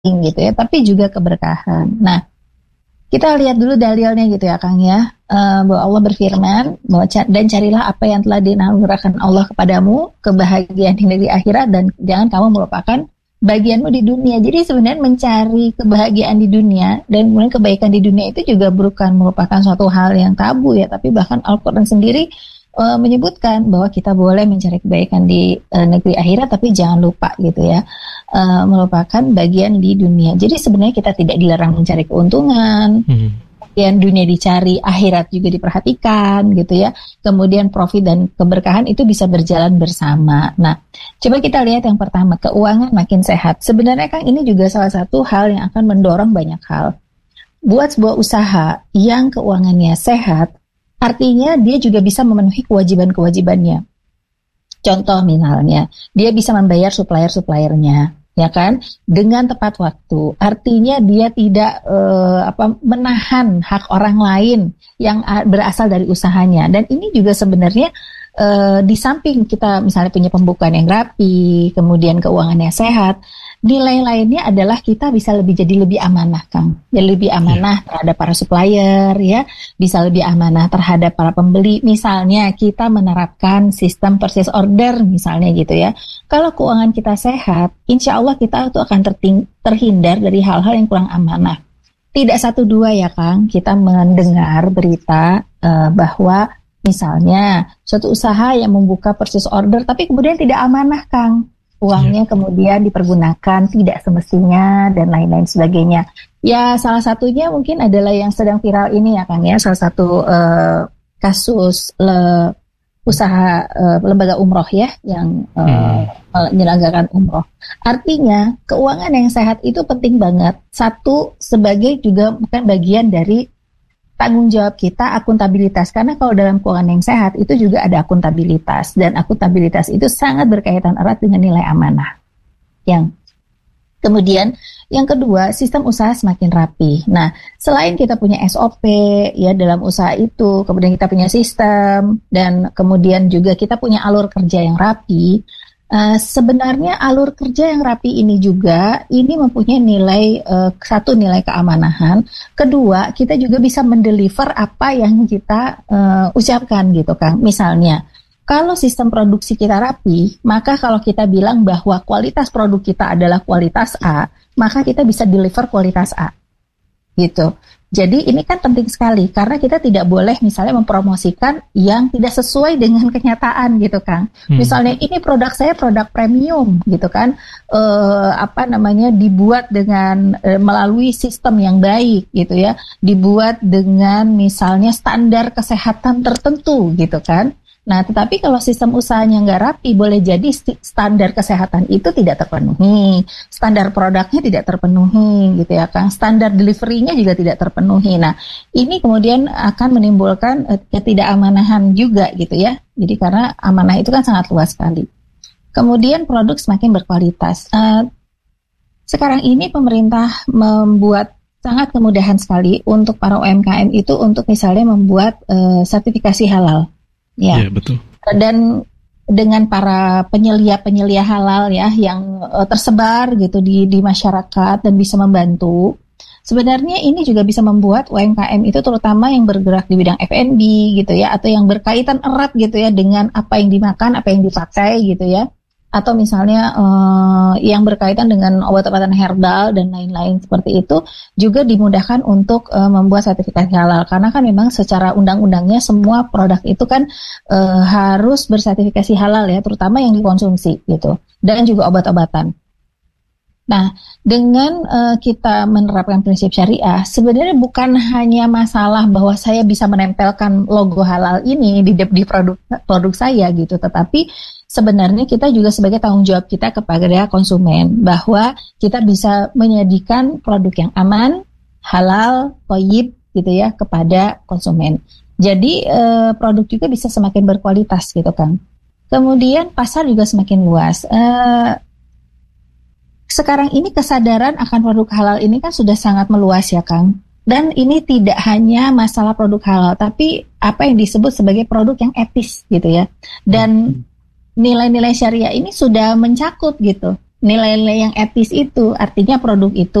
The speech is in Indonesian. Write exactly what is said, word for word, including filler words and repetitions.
gitu ya, tapi juga keberkahan. Nah, kita lihat dulu dalilnya gitu ya Kang ya, uh, bahwa Allah berfirman bahwa dan carilah apa yang telah dianugerahkan Allah kepadamu, kebahagiaan di negeri akhirat, dan jangan kamu melupakan bagianmu di dunia. Jadi sebenarnya mencari kebahagiaan di dunia dan kemudian kebaikan di dunia itu juga bukan merupakan suatu hal yang tabu ya, tapi bahkan Al-Quran sendiri uh, menyebutkan bahwa kita boleh mencari kebaikan di uh, negeri akhirat, tapi jangan lupa gitu ya, uh, merupakan bagian di dunia. Jadi sebenarnya kita tidak dilarang mencari keuntungan, hmm. kemudian dunia dicari, akhirat juga diperhatikan gitu ya. Kemudian profit dan keberkahan itu bisa berjalan bersama. Nah, coba kita lihat yang pertama, keuangan makin sehat. Sebenarnya kan ini juga salah satu hal yang akan mendorong banyak hal. Buat sebuah usaha yang keuangannya sehat, artinya dia juga bisa memenuhi kewajiban-kewajibannya. Contoh misalnya, dia bisa membayar supplier-suppliernya, ya kan, dengan tepat waktu. Artinya dia tidak uh, apa menahan hak orang lain yang berasal dari usahanya. Dan ini juga sebenarnya uh, di samping kita misalnya punya pembukaan yang rapi, kemudian keuangannya sehat, nilai lainnya adalah kita bisa lebih jadi lebih amanah, Kang. Jadi lebih amanah terhadap para supplier, ya, bisa lebih amanah terhadap para pembeli. Misalnya kita menerapkan sistem purchase order, misalnya gitu ya. Kalau keuangan kita sehat, insya Allah kita itu akan terting- terhindar dari hal-hal yang kurang amanah. Tidak satu dua ya, Kang, kita mendengar berita uh, bahwa misalnya suatu usaha yang membuka purchase order, tapi kemudian tidak amanah, Kang. Uangnya kemudian dipergunakan tidak semestinya dan lain-lain sebagainya. Ya, salah satunya mungkin adalah yang sedang viral ini ya Kang ya, salah satu uh, kasus le, usaha uh, lembaga umroh ya yang uh, hmm. menyelenggarakan umroh. Artinya keuangan yang sehat itu penting banget. Satu, sebagai juga bukan bagian dari tanggung jawab kita, akuntabilitas. Karena kalau dalam keuangan yang sehat itu juga ada akuntabilitas, dan akuntabilitas itu sangat berkaitan erat dengan nilai amanah. Yang kemudian yang kedua, sistem usaha semakin rapi. Nah, selain kita punya S O P ya dalam usaha itu, kemudian kita punya sistem, dan kemudian juga kita punya alur kerja yang rapi. Uh, sebenarnya alur kerja yang rapi ini juga ini mempunyai nilai uh, satu nilai keamanahan, kedua kita juga bisa mendeliver apa yang kita uh, ucapkan gitu Kang. Misalnya kalau sistem produksi kita rapi, maka kalau kita bilang bahwa kualitas produk kita adalah kualitas A, maka kita bisa deliver kualitas A gitu. Jadi ini kan penting sekali karena kita tidak boleh misalnya mempromosikan yang tidak sesuai dengan kenyataan gitu Kang. Hmm. Misalnya ini produk saya produk premium gitu kan, e, apa namanya dibuat dengan e, melalui sistem yang baik gitu ya, dibuat dengan misalnya standar kesehatan tertentu gitu kan. Nah, tetapi kalau sistem usahanya nggak rapi, boleh jadi standar kesehatan itu tidak terpenuhi, standar produknya tidak terpenuhi, gitu ya, Kang. Standar delivery-nya juga tidak terpenuhi. Nah, ini kemudian akan menimbulkan uh, ketidakamaнаhan juga, gitu ya. Jadi karena amanah itu kan sangat luas sekali. Kemudian produk semakin berkualitas. Uh, sekarang ini pemerintah membuat sangat kemudahan sekali untuk para U M K M itu untuk misalnya membuat uh, sertifikasi halal. Ya, ya, betul. Dan dengan para penyelia-penyelia halal ya yang uh, tersebar gitu di di masyarakat dan bisa membantu. Sebenarnya ini juga bisa membuat U M K M itu terutama yang bergerak di bidang F and B gitu ya, atau yang berkaitan erat gitu ya dengan apa yang dimakan, apa yang dipakai gitu ya. Atau misalnya uh, yang berkaitan dengan obat-obatan herbal dan lain-lain seperti itu juga dimudahkan untuk uh, membuat sertifikasi halal, karena kan memang secara undang-undangnya semua produk itu kan uh, harus bersertifikasi halal ya, terutama yang dikonsumsi gitu, dan juga obat-obatan. Nah, dengan uh, kita menerapkan prinsip syariah, sebenarnya bukan hanya masalah bahwa saya bisa menempelkan logo halal ini di, di produk produk saya gitu, tetapi sebenarnya kita juga sebagai tanggung jawab kita kepada konsumen bahwa kita bisa menyajikan produk yang aman, halal, thayyib gitu ya kepada konsumen. Jadi uh, produk juga bisa semakin berkualitas gitu Kang. Kemudian pasar juga semakin luas. Uh, Sekarang ini kesadaran akan produk halal ini kan sudah sangat meluas ya Kang. Dan ini tidak hanya masalah produk halal, tapi apa yang disebut sebagai produk yang etis gitu ya. Dan nilai-nilai syariah ini sudah mencakup gitu. nilai-nilai yang etis itu, artinya produk itu